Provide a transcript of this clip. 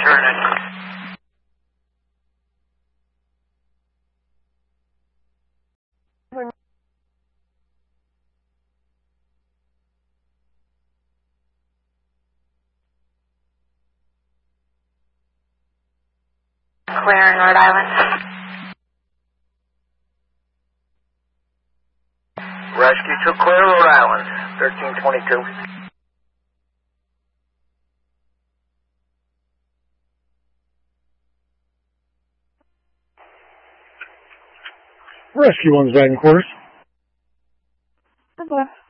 turning. Clear in Rhode Island. Rescue took clear Rhode Island, 1322. Rescue 1's back in quarters. Okay.